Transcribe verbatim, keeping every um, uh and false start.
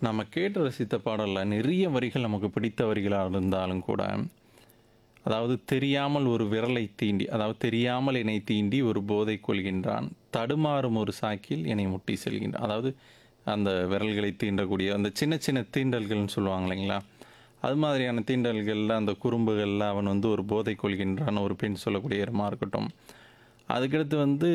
நம்ம கேட்டு ரசித்த பாடல்ல நிறைய வரிகள் நமக்கு பிடித்த வரிகளா இருந்தாலும் கூட, அதாவது தெரியாமல் ஒரு விரலை தீண்டி, அதாவது தெரியாமல் என்னை தீண்டி ஒரு போதை கொள்கின்றான். தடுமாறும் ஒரு சாக்கில் என்னை முட்டி செல்கின்றான். அதாவது அந்த விரல்களை தீண்டக்கூடிய அந்த சின்ன சின்ன தீண்டல்கள்னு சொல்லுவாங்க இல்லைங்களா? அது மாதிரியான தீண்டல்கள்ல, அந்த குறும்புகள்ல அவன் வந்து ஒரு போதை கொள்கின்றான். ஒரு பெண் சொல்லக்கூடிய இடமா இருக்கட்டும். அதுக்கடுத்து வந்து